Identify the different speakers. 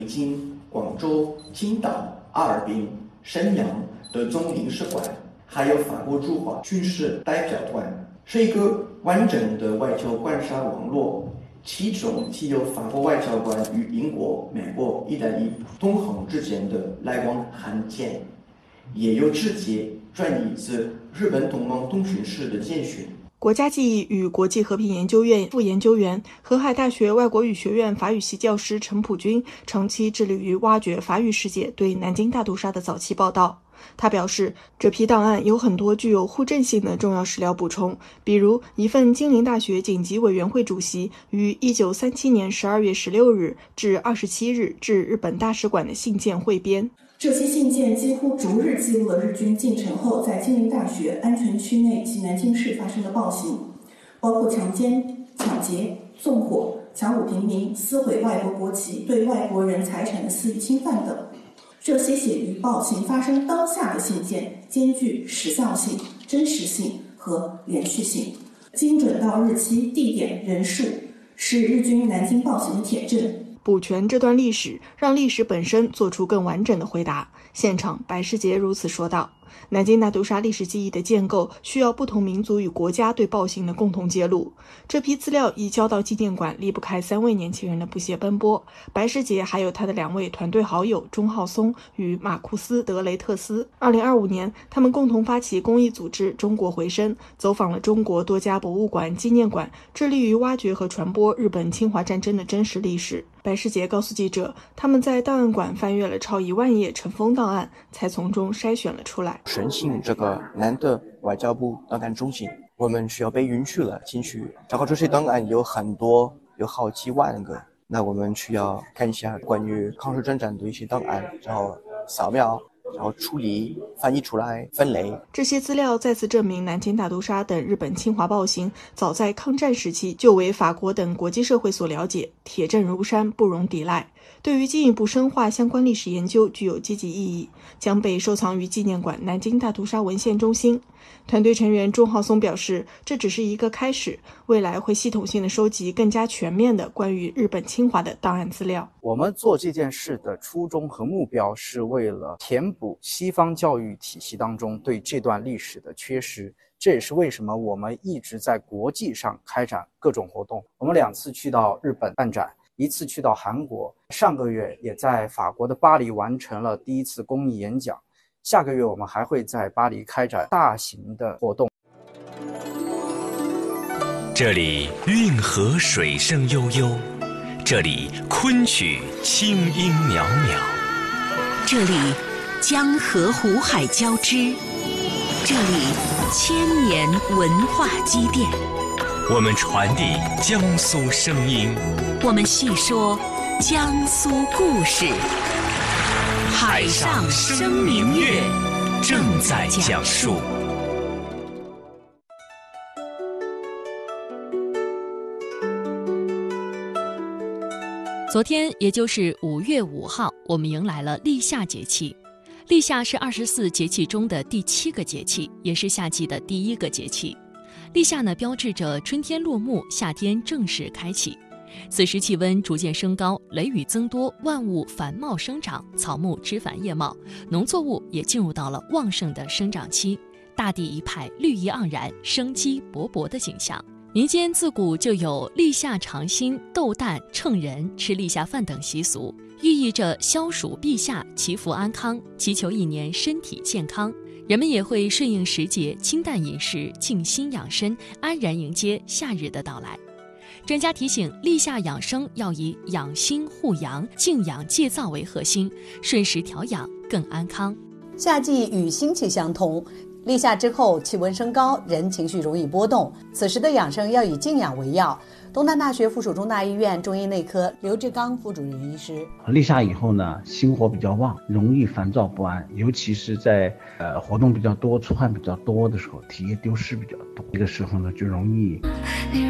Speaker 1: 北京、广州、青岛、哈尔滨、沈阳的总领事馆，还有法国驻华军事代表团，是一个完整的外交观察网络。其中既有法国外交官与英国、美国、意大利、东航之间的来往罕见，也有直接转移自日本东盟通讯室的简讯。
Speaker 2: 国家记忆与国际和平研究院副研究员、河海大学外国语学院法语系教师陈普军长期致力于挖掘法语世界对南京大屠杀的早期报道。他表示，这批档案有很多具有互证性的重要史料补充，比如一份金陵大学紧急委员会主席于1937年12月16日至27日至日本大使馆的信件汇编。
Speaker 3: 这些信件几乎逐日记录了日军进城后在金陵大学安全区内及南京市发生的暴行，包括强奸、抢劫、纵火、强掳平民、撕毁外国国旗、对外国人财产的肆意侵犯等。这些写于暴行发生当下的信件兼具时效性、真实性和连续性，精准到日期、地点、人数，是日军南京暴行的铁证。
Speaker 2: 补全这段历史，让历史本身做出更完整的回答。现场，白世杰如此说道。南京大屠杀历史记忆的建构需要不同民族与国家对暴行的共同揭露。这批资料一交到纪念馆，离不开3位年轻人的不懈奔波。白世杰还有他的2位团队好友钟浩松与马库斯·德雷特斯。2025年，他们共同发起公益组织中国回声，走访了中国多家博物馆、纪念馆，致力于挖掘和传播日本侵华战争的真实历史。白世杰告诉记者，他们在档案馆翻阅了超1万页尘封档案，才从中筛选了出来。
Speaker 1: 申请这个南的外交部档案中心，我们需要被允许了进去。然后这些档案有很多，有好几万个，那我们需要看一下关于抗日战争的一些档案，然后扫描，然后处理、翻译出来、分类。
Speaker 2: 这些资料再次证明，南京大屠杀等日本侵华暴行早在抗战时期就为法国等国际社会所了解，铁证如山，不容抵赖。对于进一步深化相关历史研究具有积极意义，将被收藏于纪念馆南京大屠杀文献中心。团队成员钟浩松表示，这只是一个开始，未来会系统性的收集更加全面的关于日本侵华的档案资料。
Speaker 4: 我们做这件事的初衷和目标是为了填补西方教育体系当中对这段历史的缺失，这也是为什么我们一直在国际上开展各种活动。我们2次去到日本办展，1次去到韩国，上个月也在法国的巴黎完成了第1次公益演讲，下个月我们还会在巴黎开展大型的活动。
Speaker 5: 这里运河水声悠悠，这里昆曲清音袅袅，
Speaker 6: 这里江河湖海交织，这里千年文化积淀。
Speaker 5: 我们传递江苏声音，
Speaker 6: 我们细说江苏故事。海上生明月正在讲述。
Speaker 7: 昨天，也就是5月5号，我们迎来了立夏节气。立夏是24节气中的第7个节气，也是夏季的第1个节气。立夏呢，标志着春天落幕，夏天正式开启。此时气温逐渐升高，雷雨增多，万物繁茂生长，草木枝繁叶茂，农作物也进入到了旺盛的生长期，大地一派绿意盎然、生机勃勃的景象。民间自古就有立夏尝新、斗蛋、称人、吃立夏饭等习俗，寓意着消暑避夏、祈福安康，祈求一年身体健康。人们也会顺应时节，清淡饮食，静心养身，安然迎接夏日的到来。专家提醒，立夏养生要以养心护阳、静养戒躁为核心，顺时调养更安康。
Speaker 8: 夏季与新气相同，立夏之后气温升高，人情绪容易波动，此时的养生要以静养为要。东南大学附属中大医院中医内科刘志刚副主任医师，
Speaker 9: 立夏以后呢，心火比较旺，容易烦躁不安，尤其是在活动比较多、出汗比较多的时候，体液丢失比较多，这个时候呢就容易